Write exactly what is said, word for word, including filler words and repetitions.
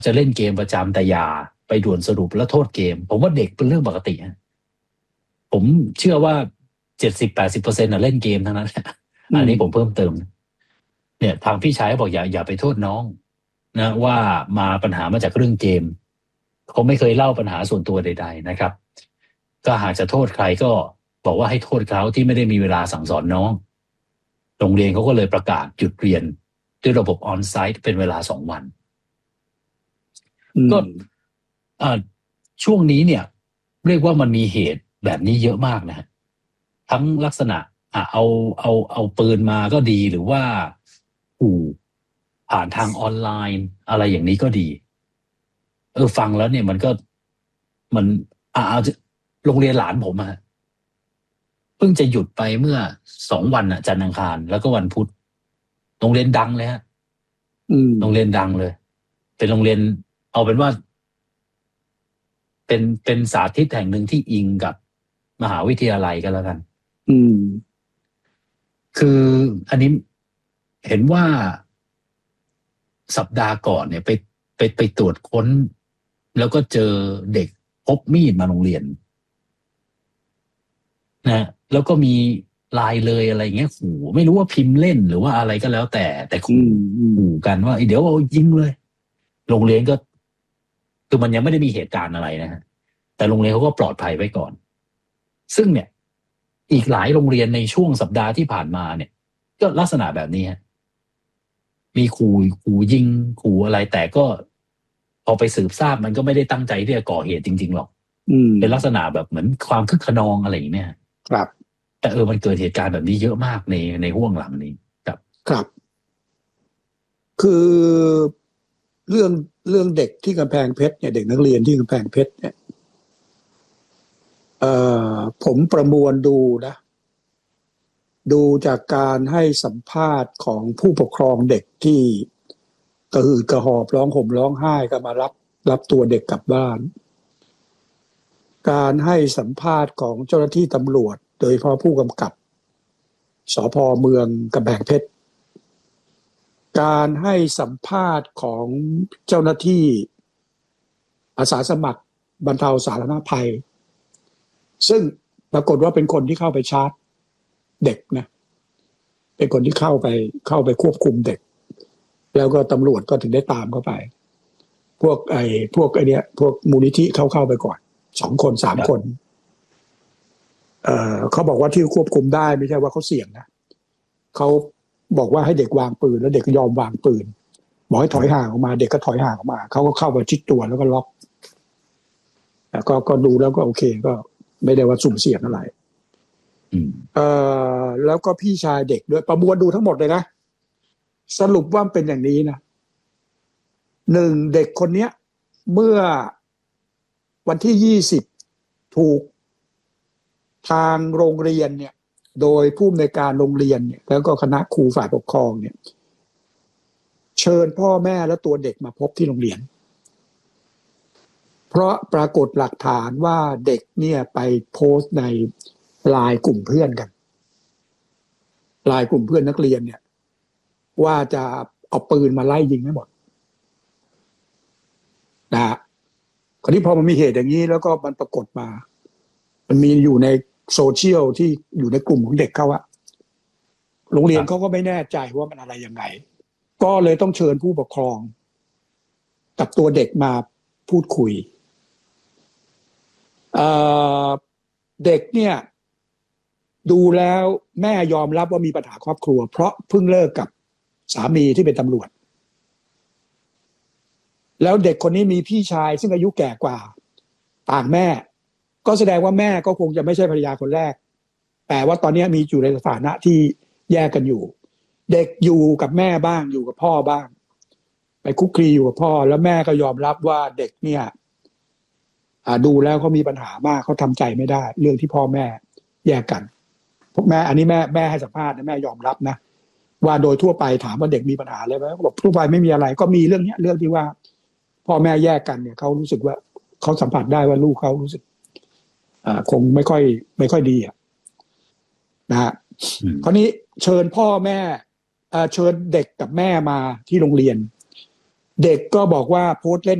จะเล่นเกมประจำแต่อย่าไปด่วนสรุปแล้วโทษเกมผมว่าเด็กเป็นเรื่องปกติฮะผมเชื่อว่าเจ็ดสิบแปดสิบเปอร์เซ็นต์น่ะเล่นเกมทั้งนั้นอันนี้ผมเพิ่มเติมเนี่ยทางพี่ชายบอกอย่าอย่าไปโทษน้องนะว่ามาปัญหามาจากเรื่องเกมเขาไม่เคยเล่าปัญหาส่วนตัวใดๆนะครับก็หากจะโทษใครก็บอกว่าให้โทษเขาที่ไม่ได้มีเวลาสั่งสอนน้องโรงเรียนเขาก็เลยประกาศหยุดเรียนด้วยระบบออนไซต์เป็นเวลาสองวันก็ช่วงนี้เนี่ยเรียกว่ามันมีเหตุแบบนี้เยอะมากนะฮะทั้งลักษณะอ่ะเอาเอาเอาปืนมาก็ดีหรือว่าขู่ผ่านทางออนไลน์อะไรอย่างนี้ก็ดีเออฟังแล้วเนี่ยมันก็มันอ่าโรงเรียนหลานผมอะเพิ่งจะหยุดไปเมื่อสองวันอะจันทร์อังคารแล้วก็วันพุธโรงเรียนดังเลยฮะโรงเรียนดังเลยเป็นโรงเรียนเอาเป็นว่าเป็นเป็นสาธิตแห่งหนึ่งที่อิงกับมหาวิทยาลัยกันแล้วกันอืมคืออันนี้เห็นว่าสัปดาห์ก่อนเนี่ยไปไปไปตรวจค้นแล้วก็เจอเด็กพกมีดมาโรงเรียนนะแล้วก็มีลายเลยอะไรเงี้ยขู่ไม่รู้ว่าพิมพ์เล่นหรือว่าอะไรก็แล้วแต่แต่ขู่ขู่กันว่าเดี๋ยวเอายิงเลยโรงเรียนก็คือมันยังไม่ได้มีเหตุการณ์อะไรนะฮะแต่โรงเรียนเขาก็ปลอดภัยไว้ก่อนซึ่งเนี่ยอีกหลายโรงเรียนในช่วงสัปดาห์ที่ผ่านมาเนี่ยก็ลักษณะแบบนี้ฮะมีขู่ขู่ยิงขู่อะไรแต่ก็พอไปสืบทราบมันก็ไม่ได้ตั้งใจที่จะก่อเหตุจริงๆหรอกเป็นลักษณะแบบเหมือนความคึกขนองอะไรอย่างเงี้ยครับแต่เออมันเกิดเหตุการณ์แบบนี้เยอะมากในในห้วงหลังนี้ครับครับคือเรื่องเรื่องเด็กที่กำแพงเพชรเนี่ยเด็กนักเรียนที่กำแพงเพชรเนี่ยเอ่อผมประมวลดูนะดูจากการให้สัมภาษณ์ของผู้ปกครองเด็กที่กระหืดกระหอบร้องห่มร้องไห้ก็มารับรับตัวเด็กกลับบ้านการให้สัมภาษณ์ของเจ้าหน้าที่ตำรวจโดยเฉพาะผู้กำกับสภ.เมืองกำแพงเพชรการให้สัมภาษณ์ของเจ้าหน้าที่อาสาสมัครบรรเทาสาธารณภัยซึ่งปรากฏว่าเป็นคนที่เข้าไปชาร์จเด็กนะเป็นคนที่เข้าไปเข้าไปควบคุมเด็กแล้วก็ตำรวจก็ถึงได้ตามเข้าไปพวกไอ้พวกไอ้เนี้ยพวกมูลนิธิเข้าเข้าไปก่อนสองคนสามคนเอ่อเขาบอกว่าที่ควบคุมได้ไม่ใช่ว่าเขาเสี่ยงนะเขาบอกว่าให้เด็กวางปืนแล้วเด็กก็ยอมวางปืนบอกให้ถอยห่างออกมาเด็กก็ถอยห่างออกมาเขาก็เข้าไปชิดตัวแล้วก็ล็อกแล้วก็ก็ดูแล้วก็โอเคก็ไม่ได้ว่าสุ่มเสี่ยงอะไรเอ่อแล้วก็พี่ชายเด็กด้วยประมวลดูทั้งหมดเลยนะสรุปว่าเป็นอย่างนี้นะหนึ่งเด็กคนเนี้ยเมื่อวันที่ยี่สิบถูกทางโรงเรียนเนี่ยโดยผู้อำนวยการโรงเรียนเนี่ยแล้วก็คณะครูฝ่ายปกครองเนี่ยเชิญพ่อแม่และตัวเด็กมาพบที่โรงเรียนเพราะปรากฏหลักฐานว่าเด็กเนี่ยไปโพสต์ในไลน์กลุ่มเพื่อนกันไลน์กลุ่มเพื่อนนักเรียนเนี่ยว่าจะเอาปืนมาไล่ยิงให้หมดนะฮะคราวนี้พอมันมีเหตุอย่างนี้แล้วก็มันปรากฏมามันมีอยู่ในโซเชียลที่อยู่ในกลุ่มของเด็กเขาอะโรงเรียนเขาก็ไม่แน่ใจว่ามันอะไรยังไงก็เลยต้องเชิญผู้ปกครองกับตัวเด็กมาพูดคุยเอ่อเด็กเนี่ยดูแล้วแม่ยอมรับว่ามีปัญหาครอบครัวเพราะเพิ่งเลิกกับสามีที่เป็นตำรวจแล้วเด็กคนนี้มีพี่ชายซึ่งอายุแก่กว่าต่างแม่ก็แสดงว่าแม่ก็คงจะไม่ใช่ภรรยาคนแรกแต่ว่าตอนนี้มีอยู่ในสถานะที่แยกกันอยู่เด็กอยู่กับแม่บ้างอยู่กับพ่อบ้างไปคุกคีอยู่กับพ่อแล้วแม่ก็ยอมรับว่าเด็กเนี่ยดูแล้วเขามีปัญหามากเขาทำใจไม่ได้เรื่องที่พ่อแม่แยกกันพวกแม่อันนี้แม่แม่ให้สัมภาษณ์นะแม่ยอมรับนะว่าโดยทั่วไปถามว่าเด็กมีปัญหาอะไรไหมเขาบอกทั่วไปไม่มีอะไรก็มีเรื่องนี้เรื่องที่ว่าพ่อแม่แยกกันเนี่ยเขารู้สึกว่าเขาสัมผัสได้ว่าลูกเขารู้สึกอ่าคงไม่ค่อยไม่ค่อยดีอ่ะนะฮะคราวนี้เชิญพ่อแม่อ่าเชิญเด็กกับแม่มาที่โรงเรียนเด็กก็บอกว่าโพสต์เล่น